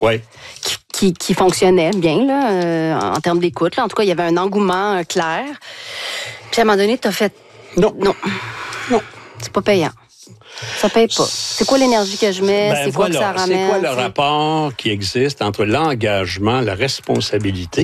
Oui. Qui fonctionnait bien là, en termes d'écoute. Là. En tout cas, il y avait un engouement clair. Puis à un moment donné, tu as fait... Non. C'est pas payant. Ça paye pas. C'est quoi l'énergie que je mets? C'est quoi que ça ramène? C'est quoi le rapport qui existe entre l'engagement, la responsabilité?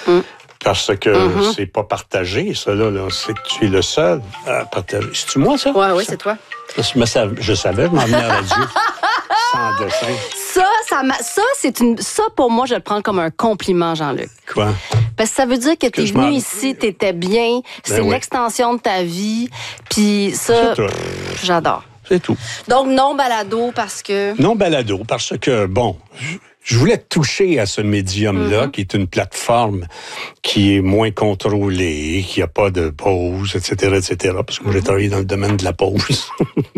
Parce que c'est pas partagé, ça, là. C'est que tu es le seul à partager. C'est-tu moi, ça? Oui, c'est toi. Je savais, je m'en venais à la radio. Sans dessin. Ça, pour moi, je le prends comme un compliment, Jean-Luc. Quoi? Parce que ça veut dire que tu es venu ici, tu étais bien, c'est l'extension de ta vie, puis ça, j'adore. C'est tout. Donc, non balado parce que... Non balado parce que, bon... Je voulais toucher à ce médium-là, qui est une plateforme qui est moins contrôlée, qui n'a pas de pause, etc., parce que moi, j'ai travaillé dans le domaine de la pause.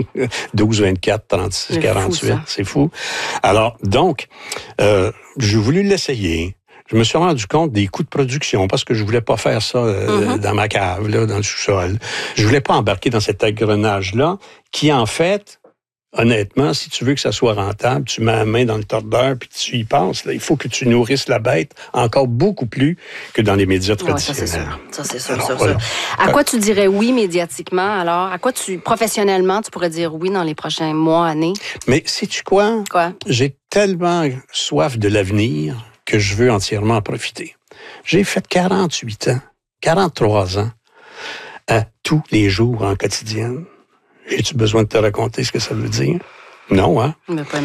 12, 24, 36, 48, c'est fou. Alors, donc, j'ai voulu l'essayer. Je me suis rendu compte des coûts de production parce que je voulais pas faire ça dans ma cave, là, dans le sous-sol. Je voulais pas embarquer dans cet engrenage-là qui, en fait... Honnêtement, si tu veux que ça soit rentable, tu mets la main dans le tordeur puis tu y penses. Là. Il faut que tu nourrisses la bête encore beaucoup plus que dans les médias traditionnels. Ça, c'est sûr. Voilà. À quoi tu dirais oui médiatiquement, alors? À quoi professionnellement, tu pourrais dire oui dans les prochains mois, années? Mais sais-tu quoi? Quoi? J'ai tellement soif de l'avenir que je veux entièrement en profiter. J'ai fait 48 ans, 43 ans, à tous les jours en quotidienne. As-tu besoin de te raconter ce que ça veut dire? Non, hein?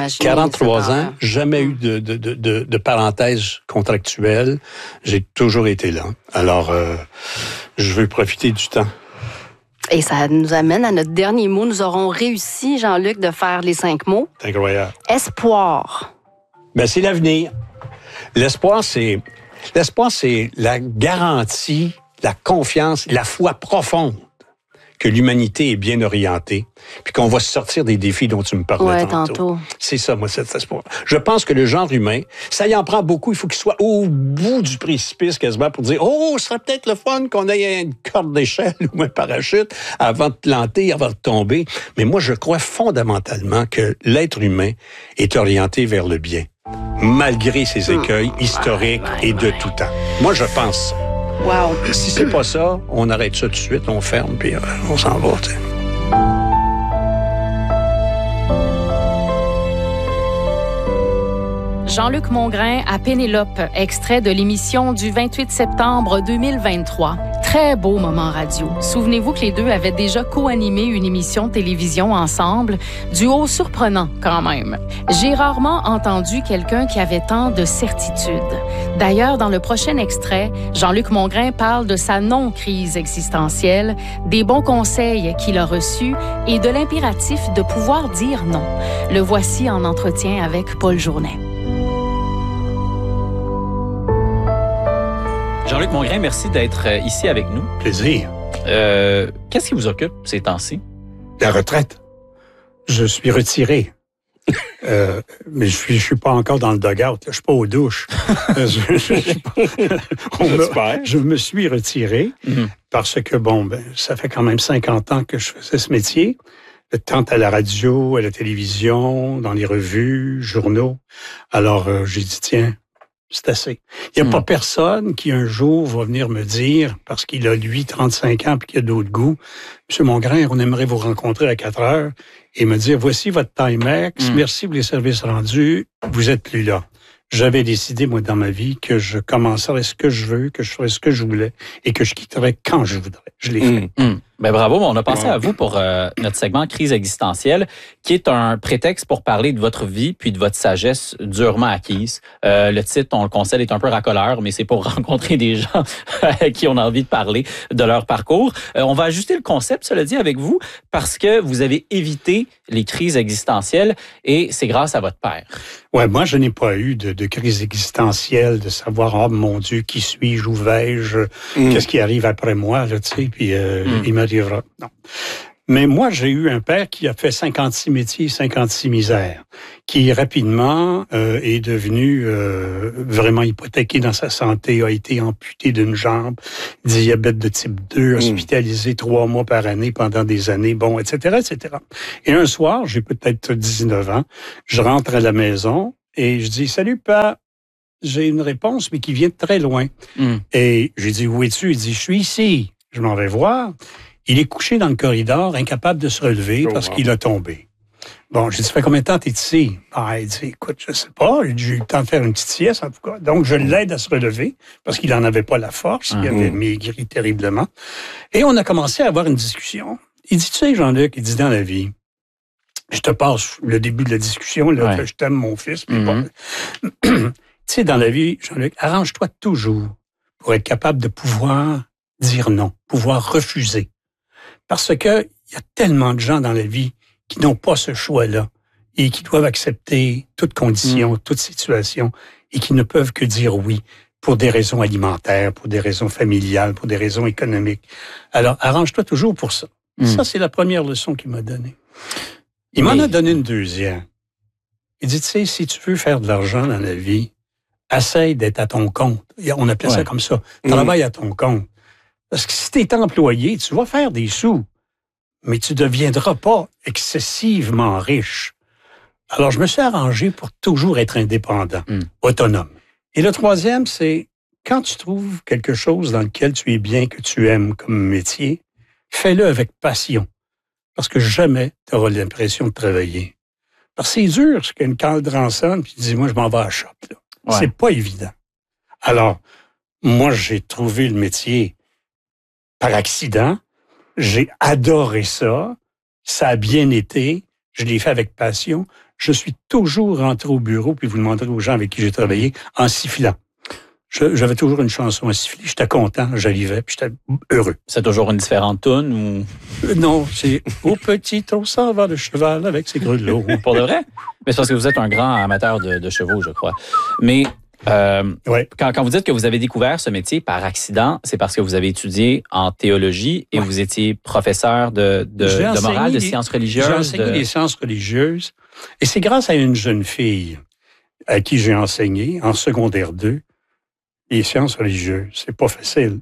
43 ans, jamais eu de parenthèse contractuelle. J'ai toujours été là. Alors, je veux profiter du temps. Et ça nous amène à notre dernier mot. Nous aurons réussi, Jean-Luc, de faire les 5 mots. C'est incroyable. Espoir. Ben, c'est l'avenir. L'espoir, c'est la garantie, la confiance, la foi profonde que l'humanité est bien orientée, puis qu'on va sortir des défis dont tu me parlais tantôt. C'est ça, moi, cet espoir. Je pense que le genre humain, ça y en prend beaucoup, il faut qu'il soit au bout du précipice quasiment pour dire « Oh, ce serait peut-être le fun qu'on ait une corde d'échelle ou un parachute avant de planter, avant de tomber. » Mais moi, je crois fondamentalement que l'être humain est orienté vers le bien, malgré ses écueils historiques et de tout temps. Moi, je pense ça. Wow. Si c'est pas ça, on arrête ça tout de suite, on ferme, puis on s'en va, tu sais. Jean-Luc Mongrain à Pénélope, extrait de l'émission du 28 septembre 2023. Très beau moment radio. Souvenez-vous que les deux avaient déjà co-animé une émission de télévision ensemble, duo surprenant quand même. J'ai rarement entendu quelqu'un qui avait tant de certitude. D'ailleurs, dans le prochain extrait, Jean-Luc Mongrain parle de sa non-crise existentielle, des bons conseils qu'il a reçus et de l'impératif de pouvoir dire non. Le voici en entretien avec Paul Journet. Jean-Luc Mongrain, merci d'être ici avec nous. Plaisir. Qu'est-ce qui vous occupe ces temps-ci? La retraite. Je suis retiré. Mais je suis pas encore dans le dugout. Je suis pas aux douches. Je me suis retiré parce que, ça fait quand même 50 ans que je faisais ce métier. Tant à la radio, à la télévision, dans les revues, journaux. Alors, j'ai dit, tiens, c'est assez. Il n'y a pas personne qui, un jour, va venir me dire, parce qu'il a, lui, 35 ans puis qu'il a d'autres goûts, « Monsieur Mongrain, on aimerait vous rencontrer à 4 heures et me dire, voici votre Timex, merci pour les services rendus, vous êtes plus là. » J'avais décidé, moi, dans ma vie, que je commencerais ce que je veux, que je ferais ce que je voulais et que je quitterais quand je voudrais. Je l'ai fait. Ben bravo, on a pensé à vous pour notre segment Crise existentielle, qui est un prétexte pour parler de votre vie puis de votre sagesse durement acquise. Le titre, on le concède, est un peu racoleur, mais c'est pour rencontrer des gens à qui on a envie de parler de leur parcours. On va ajuster le concept, cela dit, avec vous, parce que vous avez évité les crises existentielles et c'est grâce à votre père. Ouais, moi, je n'ai pas eu de crise existentielle, de savoir, oh mon Dieu, qui suis-je, où vais-je, qu'est-ce qui arrive après moi, là, tu sais, puis il m'arrivera. Non. Mais moi, j'ai eu un père qui a fait 56 métiers, 56 misères, qui rapidement est devenu vraiment hypothéqué dans sa santé, a été amputé d'une jambe, diabète de type 2, hospitalisé 3 mois par année pendant des années, etc., etc. Et un soir, j'ai peut-être 19 ans, je rentre à la maison et je dis, « Salut, Pa, j'ai une réponse, mais qui vient de très loin. Et j'ai dit, « Où es-tu? » Il dit, « Je suis ici. » Je m'en vais voir. Il est couché dans le corridor, incapable de se relever parce qu'il a tombé. Bon, j'ai dit, « Ça fait combien de temps t'es ici? » Il dit, « Écoute, je sais pas. J'ai eu le temps de faire une petite sieste, en tout cas. » Donc, je l'aide à se relever parce qu'il n'en avait pas la force. Il avait maigri terriblement. Et on a commencé à avoir une discussion. Il dit, « Tu sais, Jean-Luc, il dit, dans la vie, je te passe le début de la discussion, là, que je t'aime, mon fils. Mais bon. Tu sais, dans la vie, Jean-Luc, arrange-toi toujours pour être capable de pouvoir dire non, pouvoir refuser. Parce que il y a tellement de gens dans la vie qui n'ont pas ce choix-là et qui doivent accepter toute condition, toute situation et qui ne peuvent que dire oui pour des raisons alimentaires, pour des raisons familiales, pour des raisons économiques. Alors, arrange-toi toujours pour ça. Ça, c'est la première leçon qu'il m'a donnée. Il m'en a donné une deuxième. Il dit, tu sais, si tu veux faire de l'argent dans la vie, essaye d'être à ton compte. On appelait ça comme ça. Travaille à ton compte. Parce que si tu es employé, tu vas faire des sous, mais tu ne deviendras pas excessivement riche. Alors, je me suis arrangé pour toujours être indépendant, autonome. Et le troisième, c'est quand tu trouves quelque chose dans lequel tu es bien, que tu aimes comme métier, fais-le avec passion. Parce que jamais tu auras l'impression de travailler. Parce que c'est dur, c'est qu'une cadran sonne, puis tu dis, moi, je m'en vais à la shop. C'est pas évident. Alors, moi, j'ai trouvé le métier par accident. J'ai adoré ça. Ça a bien été. Je l'ai fait avec passion. Je suis toujours rentré au bureau, puis vous demanderez aux gens avec qui j'ai travaillé, en sifflant. J'avais toujours une chanson à siffler. J'étais content, j'arrivais, puis j'étais heureux. C'est toujours une différente toune ou... Non, c'est « Au petit trot s'en va le cheval avec ses grelots ». Pour de vrai? Mais c'est parce que vous êtes un grand amateur de chevaux, je crois. Mais quand vous dites que vous avez découvert ce métier par accident, c'est parce que vous avez étudié en théologie et vous étiez professeur de morale, de sciences religieuses. J'ai enseigné les sciences religieuses. Et c'est grâce à une jeune fille à qui j'ai enseigné en secondaire 2 les sciences religieuses. C'est pas facile.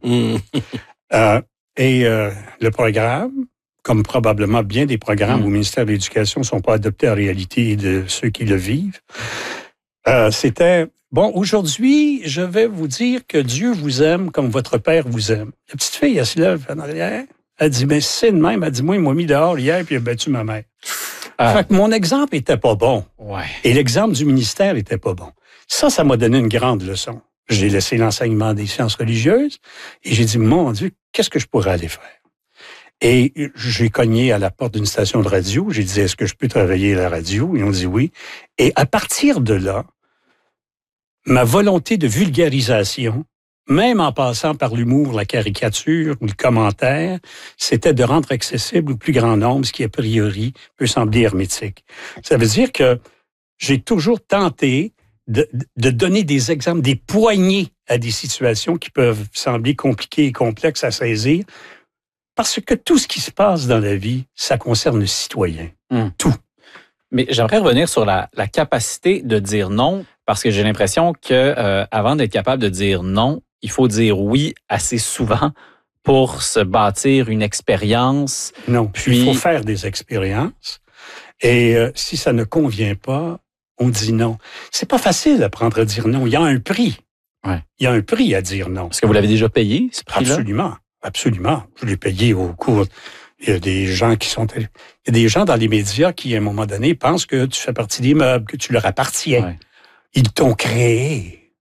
Le programme, comme probablement bien des programmes au ministère de l'Éducation ne sont pas adoptés en réalité de ceux qui le vivent, c'était, bon, aujourd'hui, je vais vous dire que Dieu vous aime comme votre Père vous aime. La petite fille, elle se lève en arrière, elle dit, mais c'est de même, elle dit, moi, il m'a mis dehors hier puis il a battu ma mère. Fait que mon exemple était pas bon. Et l'exemple du ministère était pas bon. Ça m'a donné une grande leçon. J'ai laissé l'enseignement des sciences religieuses et j'ai dit, mon Dieu, qu'est-ce que je pourrais aller faire? Et j'ai cogné à la porte d'une station de radio. J'ai dit, est-ce que je peux travailler à la radio? Ils ont dit oui. Et à partir de là, ma volonté de vulgarisation, même en passant par l'humour, la caricature ou le commentaire, c'était de rendre accessible au plus grand nombre, ce qui a priori peut sembler hermétique. Ça veut dire que j'ai toujours tenté de donner des exemples, des poignées à des situations qui peuvent sembler compliquées et complexes à saisir, parce que tout ce qui se passe dans la vie, ça concerne le citoyen. Tout. Mais j'aimerais revenir sur la capacité de dire non, parce que j'ai l'impression que avant d'être capable de dire non, il faut dire oui assez souvent pour se bâtir une expérience. Non, puis il faut faire des expériences. Et si ça ne convient pas, on dit non. C'est pas facile d'apprendre à dire non. Il y a un prix. Il y a un prix à dire non. Est-ce que vous l'avez déjà payé, ce prix-là? Absolument. Absolument. Je l'ai payé au cours. Il y a des gens il y a des gens dans les médias qui, à un moment donné, pensent que tu fais partie des meubles, que tu leur appartiens. Ils t'ont créé.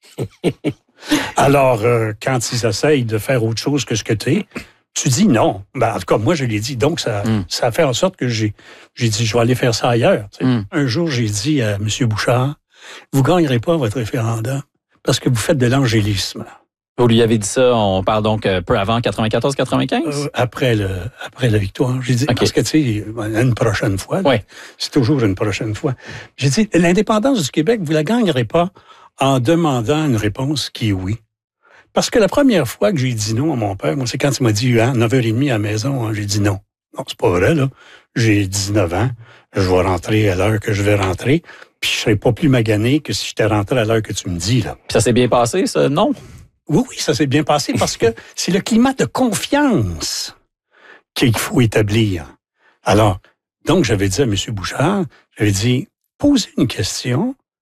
Alors, quand ils essayent de faire autre chose que ce que tu es, tu dis non. Ben, en tout cas, moi, je l'ai dit. Donc, ça a fait en sorte que j'ai dit, je vais aller faire ça ailleurs. Un jour, j'ai dit à M. Bouchard, vous ne gagnerez pas votre référendum parce que vous faites de l'angélisme. Vous lui avez dit ça, on parle donc peu avant 94-95? Après la victoire. J'ai dit, parce que tu sais, une prochaine fois, c'est toujours une prochaine fois. J'ai dit, l'indépendance du Québec, vous la gagnerez pas en demandant une réponse qui est oui. Parce que la première fois que j'ai dit non à mon père, moi, c'est quand il m'a dit 9h30 à la maison, j'ai dit non. Non, c'est pas vrai, là. J'ai 19 ans, je vais rentrer à l'heure que je vais rentrer, puis je serai pas plus magané que si j'étais rentré à l'heure que tu me dis, là. Puis ça s'est bien passé, ça, non? Oui, ça s'est bien passé parce que c'est le climat de confiance qu'il faut établir. Alors, donc, j'avais dit à M. Bouchard, j'avais dit, posez une question,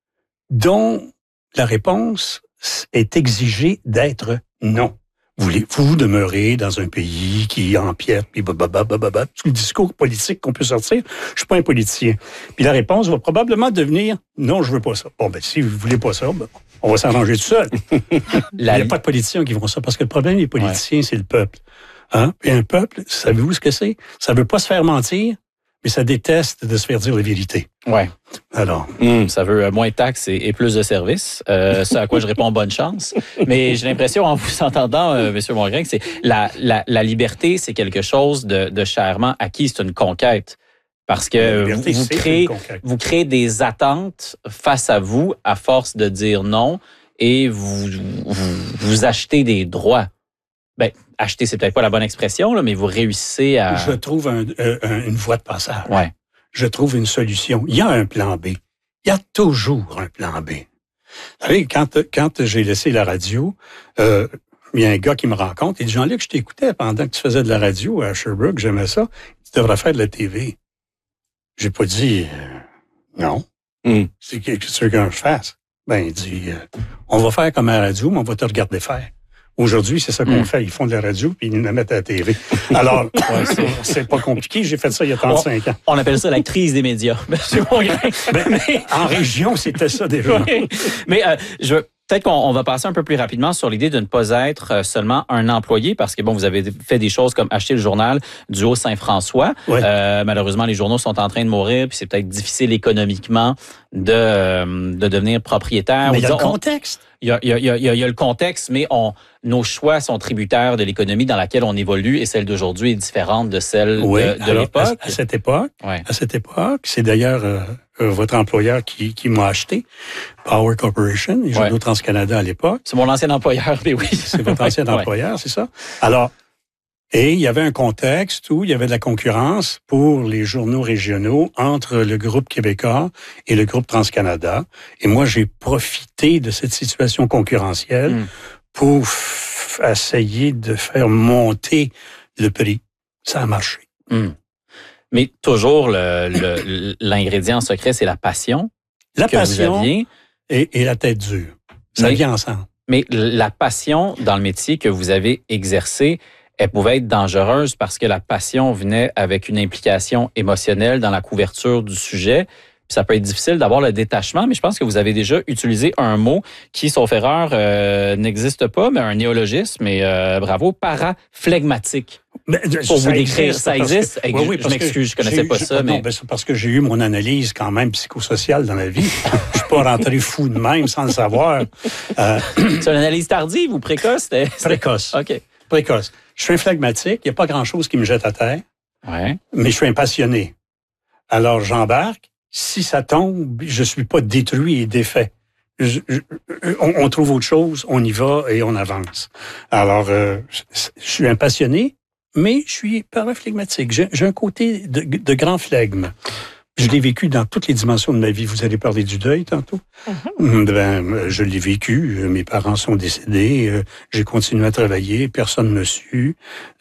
dont la réponse est exigée d'être non. Voulez-vous demeurer dans un pays qui empiète, puis tout le discours politique qu'on peut sortir? Je suis pas un politicien. Puis la réponse va probablement devenir non, je veux pas ça. Bon, ben si vous voulez pas ça, ben, on va s'arranger tout seul. Il n'y a pas de politiciens qui vont ça, parce que le problème des politiciens, c'est le peuple. Hein? Et un peuple, savez-vous ce que c'est? Ça veut pas se faire mentir, mais ça déteste de se faire dire la vérité. Ouais. Alors. Ça veut moins de taxes et plus de services. Ce à quoi je réponds bonne chance. Mais j'ai l'impression, en vous entendant, M. Mongrain, que c'est la liberté, c'est quelque chose de chèrement acquis. C'est une conquête. Parce que vous créez des attentes face à vous à force de dire non et vous achetez des droits. Ben, acheter, c'est peut-être pas la bonne expression, là, mais vous réussissez à... Je trouve une voie de passage. Ouais. Je trouve une solution. Il y a un plan B. Il y a toujours un plan B. Vous savez, quand j'ai laissé la radio, il y a un gars qui me rencontre. Il dit, Jean-Luc, je t'écoutais pendant que tu faisais de la radio à Sherbrooke, j'aimais ça. Tu devrais faire de la TV. J'ai pas dit non. C'est ce que tu veux que je fasse? Ben, il dit, on va faire comme à la radio, mais on va te regarder faire. Aujourd'hui, c'est ça qu'on fait. Ils font de la radio puis ils la mettent à la TV. Alors, c'est pas compliqué. J'ai fait ça il y a 35 ans. On appelle ça la crise des médias. En région, c'était ça déjà. Mais peut-être qu'on va passer un peu plus rapidement sur l'idée de ne pas être seulement un employé, parce que, bon, vous avez fait des choses comme acheter le journal du Haut-Saint-François. Oui. Malheureusement, les journaux sont en train de mourir, puis c'est peut-être difficile économiquement de devenir propriétaire. Mais il y a le contexte. Il y a le contexte, mais nos choix sont tributaires de l'économie dans laquelle on évolue, et celle d'aujourd'hui est différente de celle de l'époque. À cette époque, c'est d'ailleurs votre employeur qui m'a acheté, Power Corporation, les journaux Trans-Canada à l'époque. C'est mon ancien employeur, mais oui. C'est votre ancien employeur, c'est ça? Alors, et il y avait un contexte où il y avait de la concurrence pour les journaux régionaux entre le groupe québécois et le groupe Trans-Canada. Et moi, j'ai profité de cette situation concurrentielle pour essayer de faire monter le prix. Ça a marché. Mais toujours, l'ingrédient secret, c'est la passion. La passion et la tête dure. Ça vient ensemble. Mais la passion dans le métier que vous avez exercé, elle pouvait être dangereuse parce que la passion venait avec une implication émotionnelle dans la couverture du sujet. Puis ça peut être difficile d'avoir le détachement, mais je pense que vous avez déjà utilisé un mot qui, sauf erreur, n'existe pas, mais un néologisme, mais bravo, paraflegmatique. Pour vous décrire, ça existe? Je m'excuse, je connaissais pas ça. Non, c'est parce que j'ai eu mon analyse quand même psychosociale dans la vie. Je suis pas rentré fou de même sans le savoir. C'est une analyse tardive ou précoce? Précoce. OK. Précoce. Je suis un phlegmatique, il n'y a pas grand-chose qui me jette à terre, mais je suis un passionné. Alors, j'embarque. Si ça tombe, je suis pas détruit et défait. On trouve autre chose, on y va et on avance. Alors, je suis un passionné, mais je suis paraflegmatique. J'ai un côté de grand flegme. Je l'ai vécu dans toutes les dimensions de ma vie. Vous allez parler du deuil tantôt? Ben, je l'ai vécu. Mes parents sont décédés. J'ai continué à travailler. Personne ne me sut.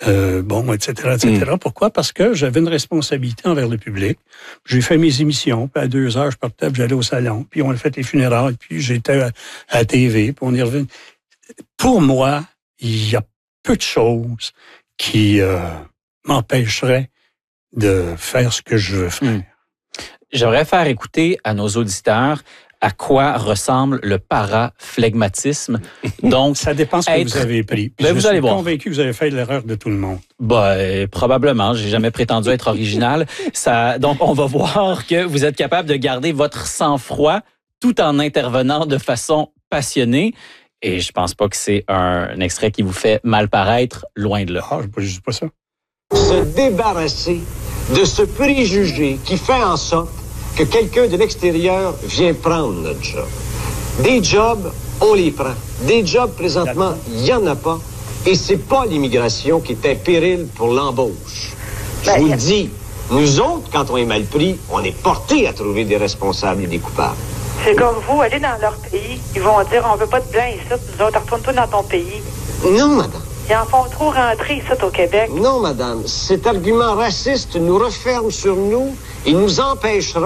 Etc. Pourquoi? Parce que j'avais une responsabilité envers le public. J'ai fait mes émissions. Puis à 2 heures, je partais, j'allais au salon. Puis on a fait les funérailles. Puis j'étais à la TV. Puis on y revient. Pour moi, il y a peu de choses qui m'empêcheraient de faire ce que je veux faire. J'aimerais faire écouter à nos auditeurs à quoi ressemble le paraflegmatisme. Donc, ça dépend ce que vous avez pris. Ben, je suis convaincu que vous avez fait l'erreur de tout le monde. Probablement. J'ai jamais prétendu être original. Donc, on va voir que vous êtes capable de garder votre sang-froid tout en intervenant de façon passionnée. Et je pense pas que c'est un extrait qui vous fait mal paraître, loin de là. Je dis pas ça. Se débarrasser de ce préjugé qui fait en sorte que quelqu'un de l'extérieur vient prendre notre job. Des jobs, on les prend. Des jobs, présentement, il n'y en a pas. Et c'est pas l'immigration qui est un péril pour l'embauche. Je vous le dis, nous autres, quand on est mal pris, on est portés à trouver des responsables et des coupables. C'est comme vous, allez dans leur pays, ils vont dire, on veut pas de blancs ici, nous autres, retourne-toi dans ton pays. Non, madame. Ils en font trop rentrer ici au Québec. Non, madame. Cet argument raciste nous referme sur nous et nous empêchera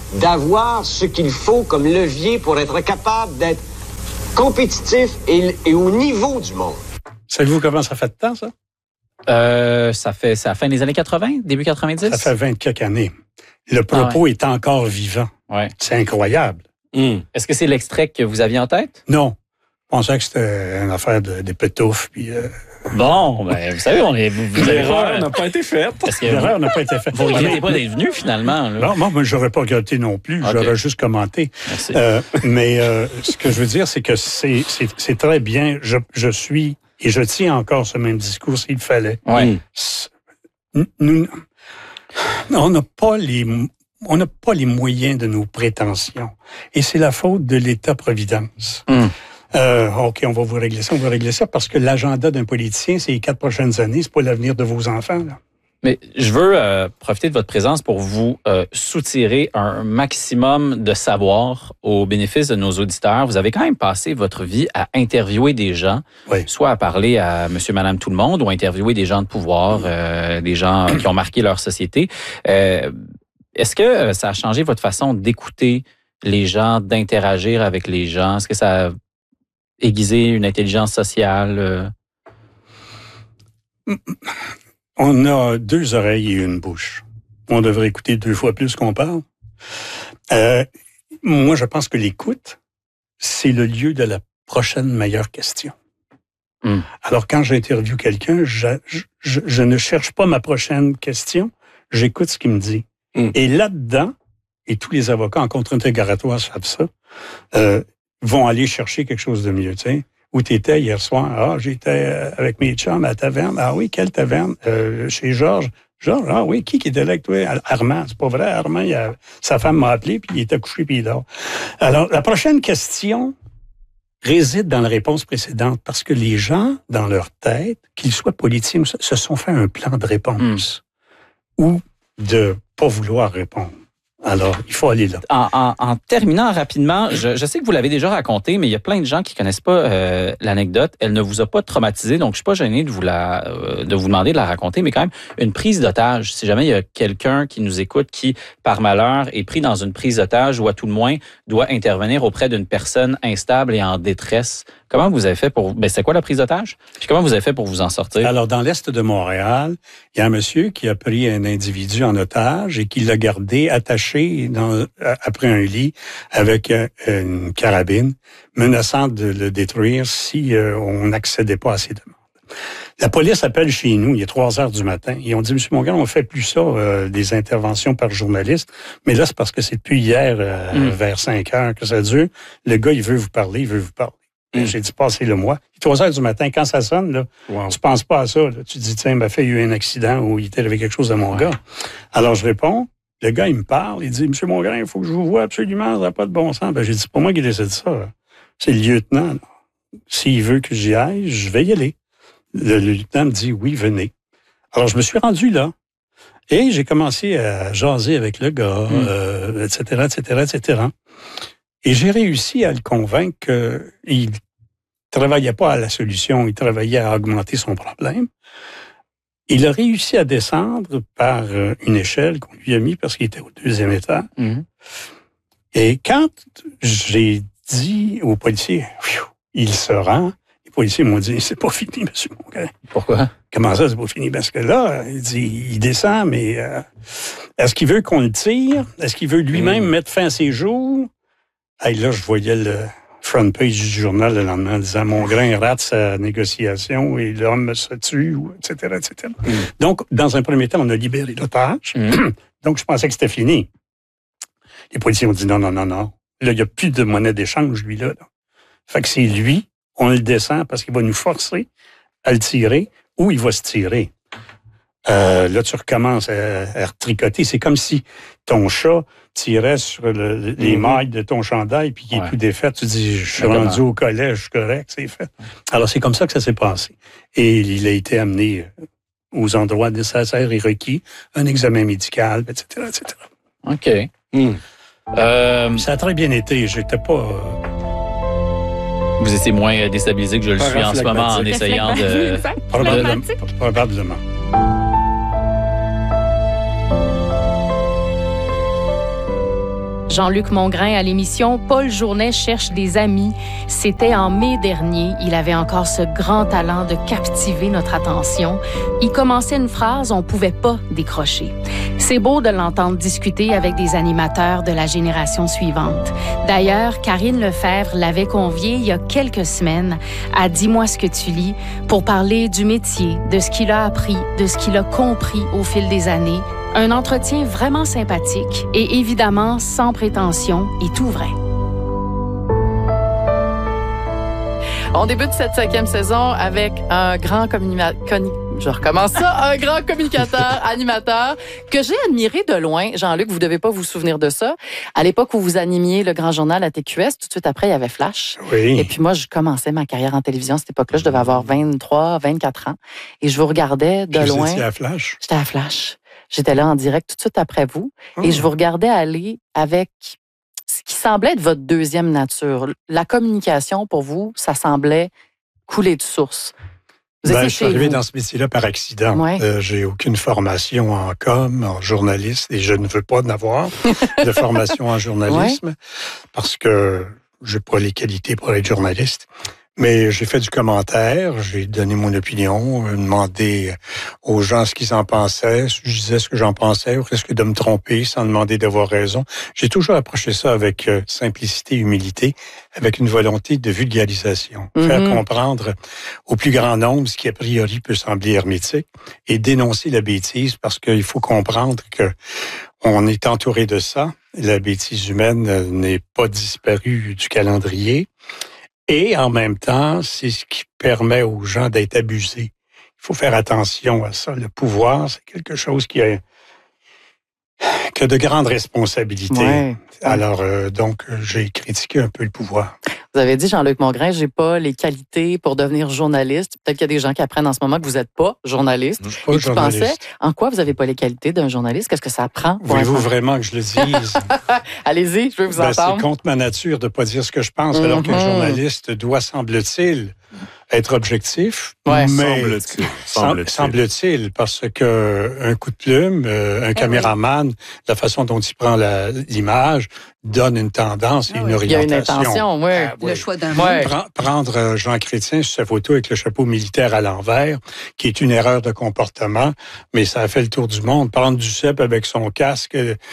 d'avoir ce qu'il faut comme levier pour être capable d'être compétitif et au niveau du monde. Savez-vous comment ça fait de temps, ça? C'est à la fin des années 80, début 90? Ça fait 20 quelques années. Le propos est encore vivant. Ouais. C'est incroyable. Est-ce que c'est l'extrait que vous aviez en tête? Non. Je pensais que c'était une affaire des pétoufs. Puis, Bon, ben, vous savez, l'erreur n'a pas été faite. L'erreur n'a pas été faite. Vous ne regrettez pas d'être venu, finalement. Là. Non, moi, je n'aurais pas regretté non plus. Okay. J'aurais juste commenté. Merci. Mais ce que je veux dire, c'est que c'est très bien. Je suis, et je tiens encore ce même discours s'il fallait. Ouais. Nous, on n'a pas les moyens de nos prétentions. Et c'est la faute de l'État-providence. OK, on va vous régler ça, parce que l'agenda d'un politicien, c'est les 4 prochaines années, c'est pas l'avenir de vos enfants, là. Mais je veux profiter de votre présence pour vous soutirer un maximum de savoir au bénéfice de nos auditeurs. Vous avez quand même passé votre vie à interviewer des gens, soit à parler à monsieur, madame, tout le monde, ou à interviewer des gens de pouvoir, des gens qui ont marqué leur société. Est-ce que ça a changé votre façon d'écouter les gens, d'interagir avec les gens? Est-ce que ça a aiguisé une intelligence sociale? On a 2 oreilles et une bouche. On devrait écouter 2 fois plus qu'on parle. Moi, je pense que l'écoute, c'est le lieu de la prochaine meilleure question. Alors, quand j'interviewe quelqu'un, je ne cherche pas ma prochaine question, j'écoute ce qu'il me dit. Et là-dedans, et tous les avocats en contre-interrogatoire savent ça, vont aller chercher quelque chose de mieux, tu sais. Où t'étais hier soir? Ah, j'étais avec mes chums à la taverne. Ah oui, quelle taverne? Chez Georges. Georges, ah oui, qui était là avec toi? Armand, c'est pas vrai, Armand, sa femme m'a appelé, puis il était couché, puis il dort. Alors, la prochaine question réside dans la réponse précédente, parce que les gens, dans leur tête, qu'ils soient politiciens, se sont fait un plan de réponse. Ou de pas vouloir répondre. Alors, il faut aller là. En terminant rapidement, je sais que vous l'avez déjà raconté, mais il y a plein de gens qui connaissent pas l'anecdote. Elle ne vous a pas traumatisé, donc je suis pas gêné de vous demander de la raconter, mais quand même, une prise d'otage. Si jamais il y a quelqu'un qui nous écoute qui, par malheur, est pris dans une prise d'otage ou à tout le moins doit intervenir auprès d'une personne instable et en détresse, comment vous avez fait pour... c'est quoi la prise d'otage? Puis comment vous avez fait pour vous en sortir? Alors, dans l'est de Montréal, il y a un monsieur qui a pris un individu en otage et qui l'a gardé attaché après un lit avec une carabine, menaçant de le détruire si on n'accédait pas à ses demandes. La police appelle chez nous, il est 3 heures du matin. Ils ont dit, monsieur Mongrain, on fait plus ça, des interventions par journaliste. Mais là, c'est parce que c'est depuis hier, vers 5 heures que ça dure. Le gars, il veut vous parler. J'ai dit, passez-le-moi. Il est 3 heures du matin, quand ça sonne, là, tu penses pas à ça. Là. Tu dis, tiens, ma fille a eu un accident ou il était avec quelque chose à mon gars. Alors, je réponds. Le gars, il me parle. Il dit, monsieur Mongrain, il faut que je vous voie absolument. Ça n'a pas de bon sens. J'ai dit, c'est pas moi qui décide ça. Là. C'est le lieutenant. Là. S'il veut que j'y aille, je vais y aller. Le lieutenant me dit, oui, venez. Alors, je me suis rendu là. Et j'ai commencé à jaser avec le gars, etc. Et j'ai réussi à le convaincre qu'il travaillait pas à la solution, il travaillait à augmenter son problème. Il a réussi à descendre par une échelle qu'on lui a mis parce qu'il était au 2e étage. Et quand j'ai dit aux policiers, il se rend, les policiers m'ont dit, c'est pas fini, monsieur Mongrain. Pourquoi? Comment ça, c'est pas fini? Parce que là, il dit, il descend, mais est-ce qu'il veut qu'on le tire? Est-ce qu'il veut lui-même mettre fin à ses jours? Hey, là, je voyais le front page du journal le lendemain en disant « Mongrain rate sa négociation et l'homme se tue », etc. Donc, dans un premier temps, on a libéré l'otage. Donc, je pensais que c'était fini. Les policiers ont dit « Non. Là, il n'y a plus de monnaie d'échange, lui-là. » Fait que c'est lui, on le descend parce qu'il va nous forcer à le tirer ou il va se tirer. Là, tu recommences à retricoter. C'est comme si ton chat tirait sur les mailles de ton chandail puis qu'il est tout défait. Tu dis, je suis rendu au collège, correct, c'est fait. Alors, c'est comme ça que ça s'est passé. Et il a été amené aux endroits nécessaires et requis, un examen médical, etc. OK. Ça a très bien été. J'étais pas... Vous étiez moins déstabilisé que je le suis en ce moment en essayant de... Probablement. Jean-Luc Mongrain à l'émission Paul Journet cherche des amis. C'était en mai dernier. Il avait encore ce grand talent de captiver notre attention. Il commençait une phrase, on pouvait pas décrocher. C'est beau de l'entendre discuter avec des animateurs de la génération suivante. D'ailleurs, Karine Lefebvre l'avait convié il y a quelques semaines à Dis-moi ce que tu lis pour parler du métier, de ce qu'il a appris, de ce qu'il a compris au fil des années. Un entretien vraiment sympathique et évidemment sans prétention et tout vrai. On débute cette 5e saison avec un grand un grand communicateur, animateur, que j'ai admiré de loin. Jean-Luc, vous devez pas vous souvenir de ça. À l'époque où vous animiez le Grand Journal à TQS, tout de suite après, il y avait Flash. Oui. Et puis moi, je commençais ma carrière en télévision à cette époque-là. Je devais avoir 23, 24 ans. Et je vous regardais de loin. Vous étiez à Flash? J'étais à Flash. J'étais là en direct tout de suite après vous. Et je vous regardais aller avec ce qui semblait être votre deuxième nature. La communication, pour vous, ça semblait couler de source. Je suis arrivé dans ce métier-là par accident. Ouais. J'ai aucune formation en com, en journaliste, et je ne veux pas en avoir de formation en journalisme parce que j'ai pas les qualités pour être journaliste. Mais j'ai fait du commentaire, j'ai donné mon opinion, demandé aux gens ce qu'ils en pensaient, je disais ce que j'en pensais, ou risque de me tromper sans demander d'avoir raison. J'ai toujours approché ça avec simplicité et humilité, avec une volonté de vulgarisation. Faire comprendre au plus grand nombre ce qui a priori peut sembler hermétique et dénoncer la bêtise parce qu'il faut comprendre que on est entouré de ça. La bêtise humaine n'est pas disparue du calendrier. Et en même temps, c'est ce qui permet aux gens d'être abusés. Il faut faire attention à ça. Le pouvoir, c'est quelque chose qui a de grandes responsabilités. Ouais. Alors, donc, j'ai critiqué un peu le pouvoir. Vous avez dit, Jean-Luc Mongrain, j'ai pas les qualités pour devenir journaliste. Peut-être qu'il y a des gens qui apprennent en ce moment que vous n'êtes pas journaliste. Je suis pas journaliste. Pensais, en quoi vous n'avez pas les qualités d'un journaliste? Qu'est-ce que ça prend? Voulez-vous vraiment que je le dise? Allez-y, je veux vous entendre. C'est contre ma nature de ne pas dire ce que je pense, alors qu'un journaliste doit, semble-t-il, être objectif. Ouais. Mais semble-t-il, parce que un coup de plume, un caméraman, la façon dont il prend l'image, donne une tendance et une orientation. Il y a une intention, oui. Le choix d'un mot. Prendre Jean Chrétien sur sa photo avec le chapeau militaire à l'envers, qui est une erreur de comportement, mais ça a fait le tour du monde. Prendre du cep avec son casque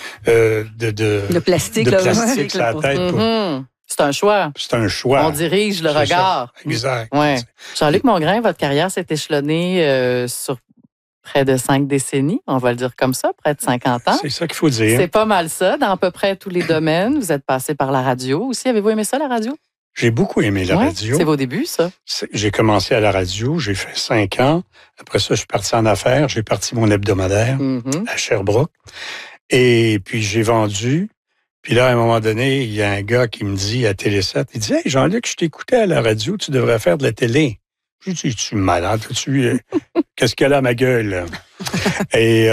de plastique, sur la tête. C'est un choix. C'est un choix. On dirige le regard. Ça. Exact. Ouais. Jean-Luc Mongrain, votre carrière s'est échelonnée sur près de 5 décennies, on va le dire comme ça, près de 50 ans. C'est ça qu'il faut dire. C'est pas mal ça, dans à peu près tous les domaines. Vous êtes passé par la radio aussi. Avez-vous aimé ça, la radio? J'ai beaucoup aimé la radio. C'est vos débuts, ça? J'ai commencé à la radio, j'ai fait 5 ans. Après ça, je suis parti en affaires. J'ai parti mon hebdomadaire à Sherbrooke. Et puis, j'ai vendu. Puis là, à un moment donné, il y a un gars qui me dit à Télé7, il dit « Hey, Jean-Luc, je t'écoutais à la radio, tu devrais faire de la télé. » Je dis « Es-tu malade? Qu'est-ce qu'elle a à ma gueule? » Et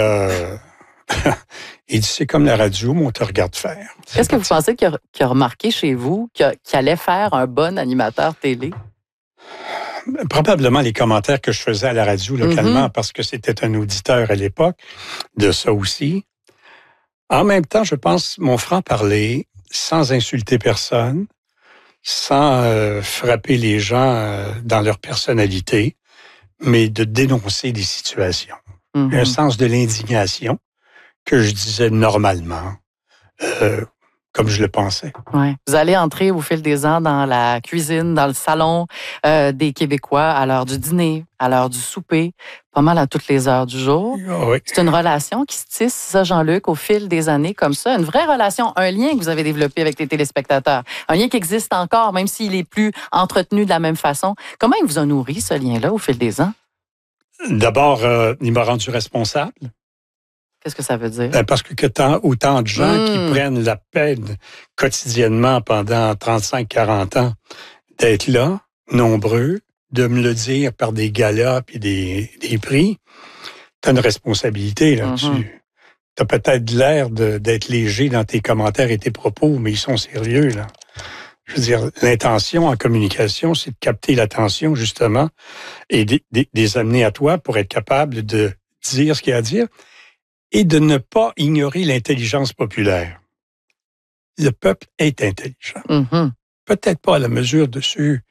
il dit « C'est comme la radio, mais on te regarde faire. » Qu'est-ce que vous pensez qu'il a remarqué chez vous qu'il allait faire un bon animateur télé? Probablement les commentaires que je faisais à la radio localement, parce que c'était un auditeur à l'époque de ça aussi. En même temps, je pense, mon franc-parler, sans insulter personne, sans frapper les gens dans leur personnalité, mais de dénoncer des situations. Un sens de l'indignation que je disais normalement, comme je le pensais. Ouais. Vous allez entrer au fil des ans dans la cuisine, dans le salon des Québécois à l'heure du dîner, à l'heure du souper, pas mal à toutes les heures du jour. Oui. C'est une relation qui se tisse, ça, Jean-Luc, au fil des années comme ça. Une vraie relation, un lien que vous avez développé avec les téléspectateurs. Un lien qui existe encore, même s'il est plus entretenu de la même façon. Comment il vous a nourri, ce lien-là, au fil des ans? D'abord, il m'a rendu responsable. Qu'est-ce que ça veut dire? Parce que autant de gens qui prennent la peine quotidiennement pendant 35-40 ans d'être là, nombreux, de me le dire par des galas et des prix, tu as une responsabilité là-dessus. Tu as peut-être l'air d'être léger dans tes commentaires et tes propos, mais ils sont sérieux, là. Je veux dire, l'intention en communication, c'est de capter l'attention, justement, et de les amener à toi pour être capable de dire ce qu'il y a à dire et de ne pas ignorer l'intelligence populaire. le peuple est intelligent. Peut-être pas à la mesure de ceux